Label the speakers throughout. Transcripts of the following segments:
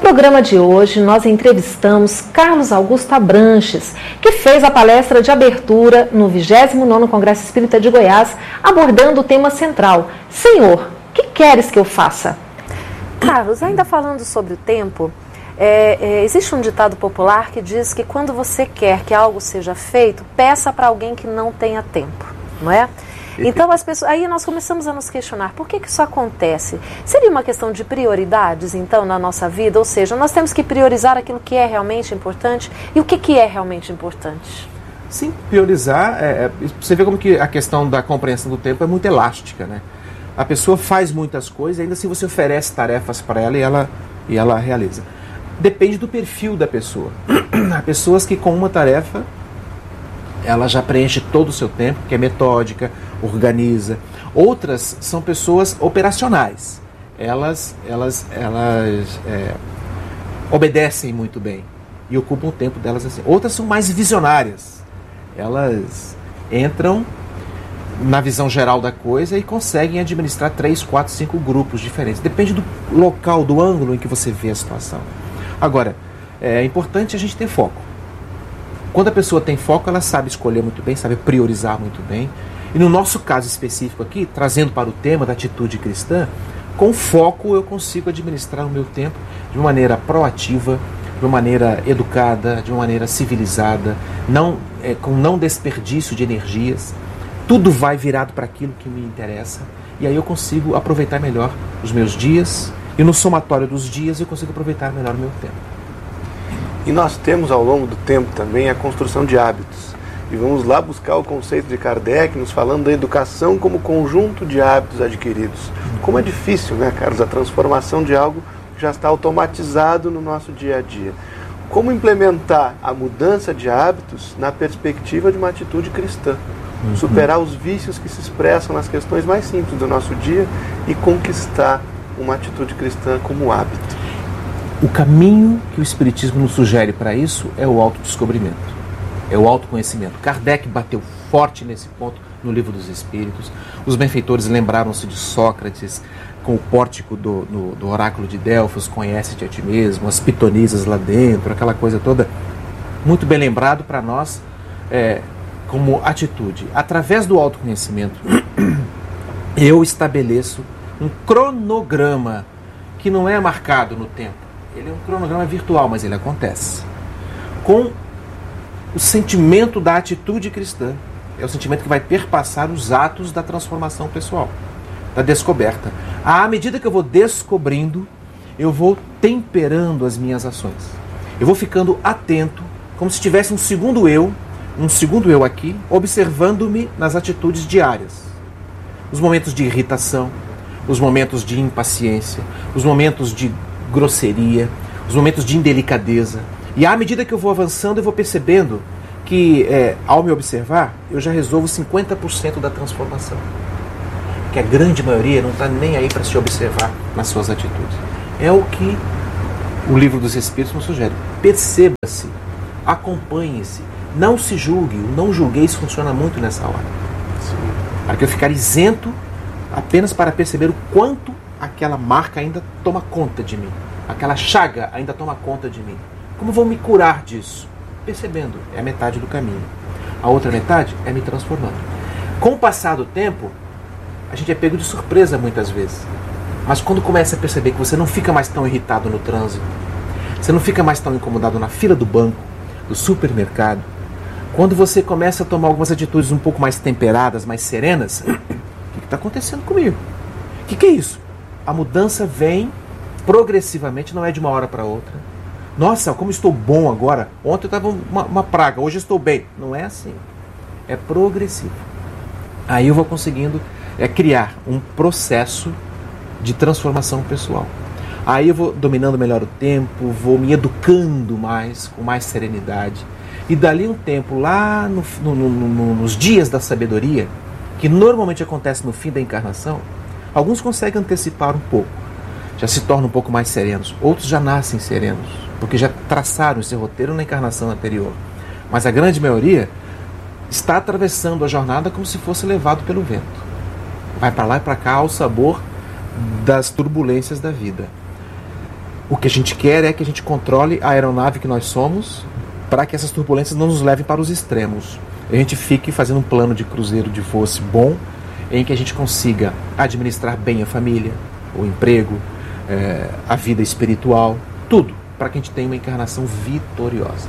Speaker 1: programa de hoje, nós entrevistamos Carlos Augusto Abranches, que fez a palestra de abertura no 29º Congresso Espírita de Goiás, abordando o tema central: Senhor, que queres que eu faça? Carlos, ainda falando sobre o tempo, existe um ditado popular que diz que quando você quer que algo seja feito, peça para alguém que não tenha tempo, não é? Então, as pessoas, aí nós começamos a nos questionar, por que isso acontece? Seria uma questão de prioridades, então, na nossa vida? Ou seja, nós temos que priorizar aquilo que é realmente importante. E o que é realmente importante?
Speaker 2: Sim, priorizar, você vê como que a questão da compreensão do tempo é muito elástica, né? A pessoa faz muitas coisas, ainda assim você oferece tarefas para ela e ela realiza. Depende do perfil da pessoa. Há pessoas que com uma tarefa ela já preenche todo o seu tempo, que é metódica, organiza. Outras são pessoas operacionais. Elas obedecem muito bem e ocupam o tempo delas assim. Outras são mais visionárias. Elas entram na visão geral da coisa e conseguem administrar 3, 4, 5 grupos diferentes. Depende do local, do ângulo em que você vê a situação. Agora, é importante a gente ter foco. Quando a pessoa tem foco, ela sabe escolher muito bem, sabe priorizar muito bem. E no nosso caso específico aqui, trazendo para o tema da atitude cristã, com foco eu consigo administrar o meu tempo de uma maneira proativa, de uma maneira educada, de uma maneira civilizada, com não desperdício de energias. Tudo vai virado para aquilo que me interessa. E aí eu consigo aproveitar melhor os meus dias. E no somatório dos dias eu consigo aproveitar melhor o meu tempo.
Speaker 3: E nós temos ao longo do tempo também a construção de hábitos. E vamos lá buscar o conceito de Kardec, nos falando da educação como conjunto de hábitos adquiridos. Como é difícil, né, Carlos, a transformação de algo que já está automatizado no nosso dia a dia. Como implementar a mudança de hábitos na perspectiva de uma atitude cristã? Superar os vícios que se expressam nas questões mais simples do nosso dia e conquistar uma atitude cristã como hábito.
Speaker 2: O caminho que o Espiritismo nos sugere para isso é o autodescobrimento, é o autoconhecimento. Kardec bateu forte nesse ponto no Livro dos Espíritos. Os benfeitores lembraram-se de Sócrates com o pórtico do oráculo de Delfos: conhece-te a ti mesmo, as pitonisas lá dentro, aquela coisa toda. Muito bem lembrado para nós como atitude. Através do autoconhecimento, eu estabeleço um cronograma que não é marcado no tempo. Ele é um cronograma virtual, mas ele acontece. Com o sentimento da atitude cristã. É o sentimento que vai perpassar os atos da transformação pessoal, da descoberta. À medida que eu vou descobrindo, eu vou temperando as minhas ações. Eu vou ficando atento, como se tivesse um segundo eu aqui, observando-me nas atitudes diárias. Os momentos de irritação, os momentos de impaciência, os momentos de grosseria, os momentos de indelicadeza. E à medida que eu vou avançando, eu vou percebendo que, ao me observar, eu já resolvo 50% da transformação. Que a grande maioria não está nem aí para se observar nas suas atitudes. É o que o Livro dos Espíritos nos sugere. Perceba-se, acompanhe-se, não se julgue. O não julgueis funciona muito nessa hora. Para que eu ficar isento apenas para perceber o quanto aquela marca ainda toma conta de mim. Aquela chaga ainda toma conta de mim. Como vou me curar disso? Percebendo, é a metade do caminho. A outra metade é me transformando. Com o passar do tempo, a gente é pego de surpresa muitas vezes. Mas quando começa a perceber que você não fica mais tão irritado no trânsito, você não fica mais tão incomodado na fila do banco, do supermercado, quando você começa a tomar algumas atitudes um pouco mais temperadas, mais serenas, o que está acontecendo comigo? O que é isso? A mudança vem progressivamente, não é de uma hora para outra. Nossa, como estou bom agora. Ontem eu estava uma praga, hoje eu estou bem. Não é assim. É progressivo. Aí eu vou conseguindo criar um processo de transformação pessoal. Aí eu vou dominando melhor o tempo, vou me educando mais, com mais serenidade. E dali um tempo, lá nos dias da sabedoria, que normalmente acontece no fim da encarnação, alguns conseguem antecipar um pouco, já se tornam um pouco mais serenos. Outros já nascem serenos, porque já traçaram esse roteiro na encarnação anterior. Mas a grande maioria está atravessando a jornada como se fosse levado pelo vento. Vai para lá e para cá ao sabor das turbulências da vida. O que a gente quer é que a gente controle a aeronave que nós somos para que essas turbulências não nos levem para os extremos. A gente fique fazendo um plano de cruzeiro de fosse bom, em que a gente consiga administrar bem a família, o emprego, a vida espiritual, tudo, para que a gente tenha uma encarnação vitoriosa.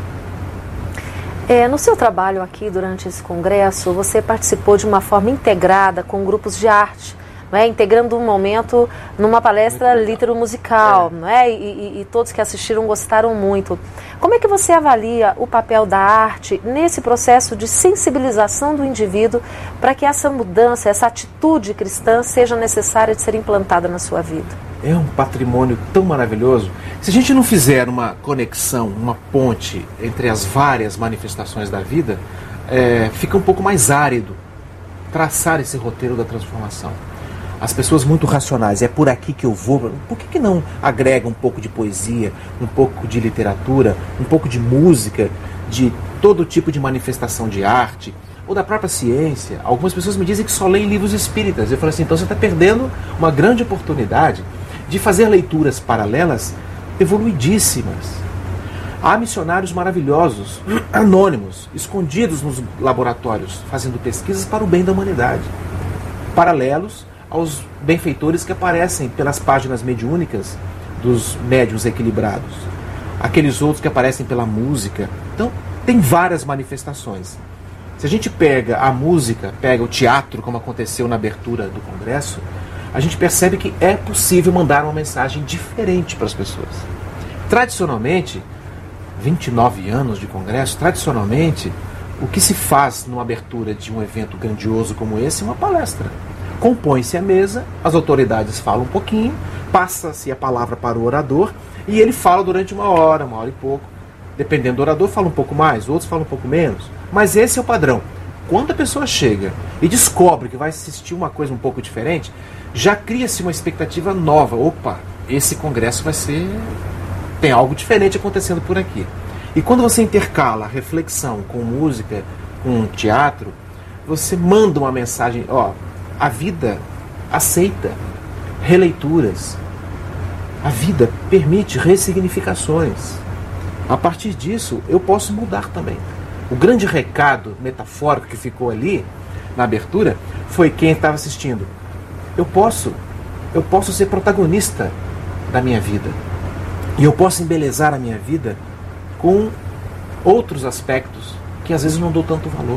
Speaker 1: No seu trabalho aqui durante esse congresso, você participou de uma forma integrada com grupos de arte, não é? Integrando um momento numa palestra litero-musical, não é? E todos que assistiram gostaram muito. Como é que você avalia o papel da arte nesse processo de sensibilização do indivíduo para que essa mudança, essa atitude cristã seja necessária de ser implantada na sua vida?
Speaker 2: É um patrimônio tão maravilhoso. Se a gente não fizer uma conexão, uma ponte entre as várias manifestações da vida, fica um pouco mais árido traçar esse roteiro da transformação. As pessoas muito racionais, é por aqui que eu vou, por que não agrega um pouco de poesia, um pouco de literatura, um pouco de música, de todo tipo de manifestação de arte, ou da própria ciência? Algumas pessoas me dizem que só leem livros espíritas. Eu falo assim, então você está perdendo uma grande oportunidade de fazer leituras paralelas evoluidíssimas. Há missionários maravilhosos, anônimos, escondidos nos laboratórios, fazendo pesquisas para o bem da humanidade, paralelos aos benfeitores que aparecem pelas páginas mediúnicas dos médiuns equilibrados, aqueles outros que aparecem pela música. Então, tem várias manifestações. Se a gente pega a música, pega o teatro, como aconteceu na abertura do congresso, a gente percebe que é possível mandar uma mensagem diferente para as pessoas. Tradicionalmente, 29 anos de congresso, tradicionalmente, o que se faz numa abertura de um evento grandioso como esse é uma palestra. Compõe-se a mesa, as autoridades falam um pouquinho, passa-se a palavra para o orador e ele fala durante uma hora e pouco. Dependendo do orador, fala um pouco mais, outros falam um pouco menos. Mas esse é o padrão. Quando a pessoa chega e descobre que vai assistir uma coisa um pouco diferente, já cria-se uma expectativa nova. Opa, esse congresso vai ser... tem algo diferente acontecendo por aqui. E quando você intercala reflexão com música, com teatro, você manda uma mensagem, a vida aceita releituras. A vida permite ressignificações. A partir disso, eu posso mudar também. O grande recado metafórico que ficou ali, na abertura, foi quem estava assistindo. Eu posso ser protagonista da minha vida. E eu posso embelezar a minha vida com outros aspectos que às vezes não dou tanto valor.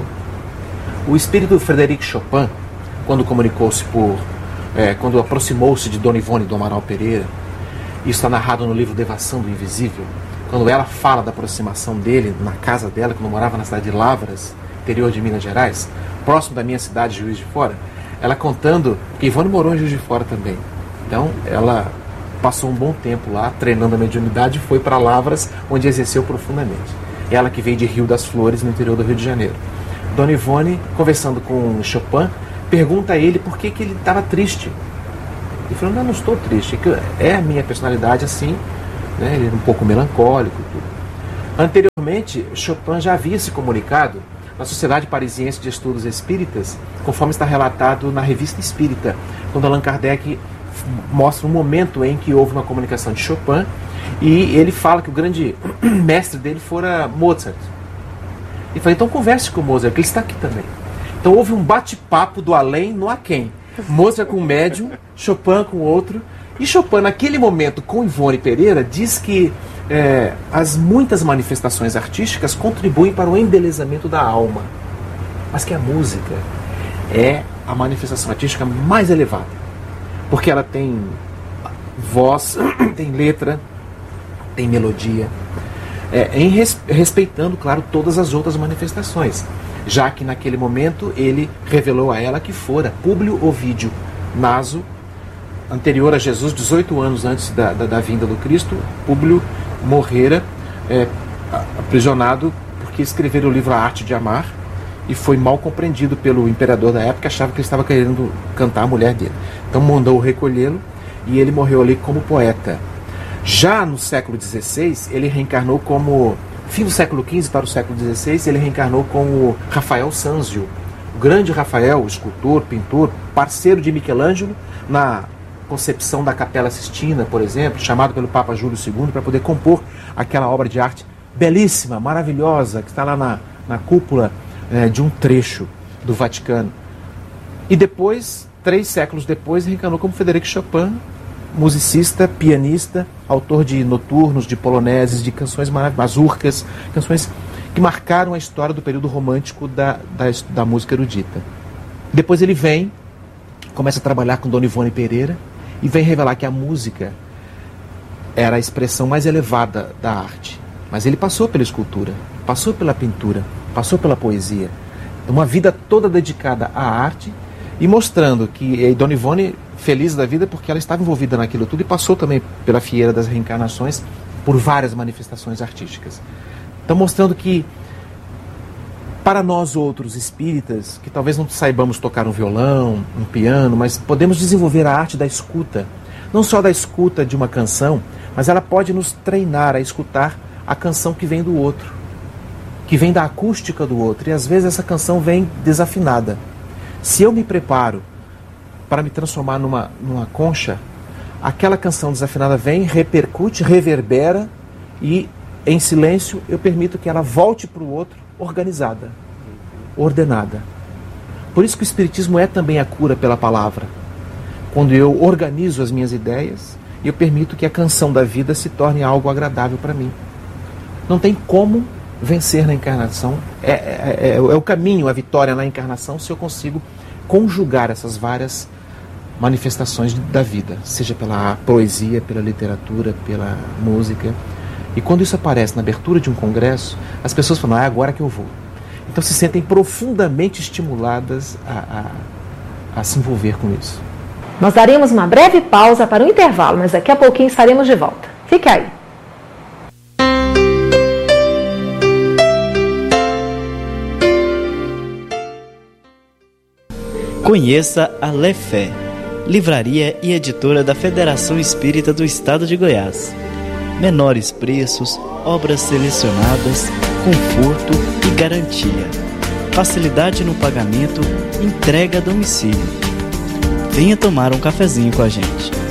Speaker 2: O espírito Frederic Chopin, quando comunicou-se quando aproximou-se de Dona Ivone do Amaral Pereira, isso está narrado no livro Devação do Invisível, quando ela fala da aproximação dele na casa dela, quando morava na cidade de Lavras, interior de Minas Gerais, próximo da minha cidade, Juiz de Fora, ela contando que Ivone morou em Juiz de Fora também. Então, ela passou um bom tempo lá, treinando a mediunidade, e foi para Lavras, onde exerceu profundamente. Ela que veio de Rio das Flores, no interior do Rio de Janeiro. Dona Ivone, conversando com Chopin, pergunta a ele por que ele estava triste. Ele falou, não estou triste, é a minha personalidade assim, né? Ele era um pouco melancólico. Tudo. Anteriormente, Chopin já havia se comunicado na Sociedade Parisiense de Estudos Espíritas, conforme está relatado na Revista Espírita, quando Allan Kardec mostra um momento em que houve uma comunicação de Chopin, e ele fala que o grande mestre dele fora Mozart. Ele falou, então converse com Mozart, que ele está aqui também. Então houve um bate-papo do além no aquém. Mozart com um médium, Chopin com outro. E Chopin, naquele momento, com Ivone Pereira, diz que as muitas manifestações artísticas contribuem para o embelezamento da alma. Mas que a música é a manifestação artística mais elevada. Porque ela tem voz, tem letra, tem melodia, respeitando, claro, todas as outras manifestações. Já que naquele momento ele revelou a ela que fora Públio Ovídio Naso, anterior a Jesus, 18 anos antes da vinda do Cristo. Públio morrera aprisionado porque escrevera o livro A Arte de Amar e foi mal compreendido pelo imperador da época, achava que ele estava querendo cantar a mulher dele. Então mandou recolhê-lo e ele morreu ali como poeta. Já no século XVI, ele reencarnou como... fim do século XV para o século XVI, ele reencarnou como Rafael Sanzio, o grande Rafael, escultor, pintor, parceiro de Michelangelo na concepção da Capela Sistina, por exemplo, chamado pelo Papa Júlio II para poder compor aquela obra de arte belíssima, maravilhosa, que está lá na cúpula de um trecho do Vaticano. E depois, 3 séculos depois, reencarnou como Frédéric Chopin, musicista, pianista, autor de noturnos, de poloneses, de canções mazurcas, canções que marcaram a história do período romântico da música erudita. Depois ele vem, começa a trabalhar com Dona Ivone Pereira e vem revelar que a música era a expressão mais elevada da arte. Mas ele passou pela escultura, passou pela pintura, passou pela poesia. Uma vida toda dedicada à arte e mostrando que Dona Ivone, feliz da vida porque ela estava envolvida naquilo tudo e passou também pela Fieira das Reencarnações por várias manifestações artísticas. Então mostrando que para nós outros espíritas, que talvez não saibamos tocar um violão, um piano, mas podemos desenvolver a arte da escuta. Não só da escuta de uma canção, mas ela pode nos treinar a escutar a canção que vem do outro, que vem da acústica do outro. E às vezes essa canção vem desafinada. Se eu me preparo para me transformar numa concha, aquela canção desafinada vem, repercute, reverbera e em silêncio eu permito que ela volte para o outro organizada, ordenada. Por isso que o Espiritismo é também a cura pela palavra. Quando eu organizo as minhas ideias, eu permito que a canção da vida se torne algo agradável para mim. Não tem como vencer na encarnação. É o caminho, a vitória na encarnação, se eu consigo conjugar essas várias manifestações da vida, seja pela poesia, pela literatura, pela música. E quando isso aparece na abertura de um congresso, as pessoas falam, é agora que eu vou. Então se sentem profundamente estimuladas a se envolver com isso.
Speaker 1: Nós daremos uma breve pausa para o intervalo, mas daqui a pouquinho estaremos de volta. Fique aí.
Speaker 4: Conheça a Lefé, livraria e editora da Federação Espírita do Estado de Goiás. Menores preços, obras selecionadas, conforto e garantia. Facilidade no pagamento, entrega a domicílio. Venha tomar um cafezinho com a gente.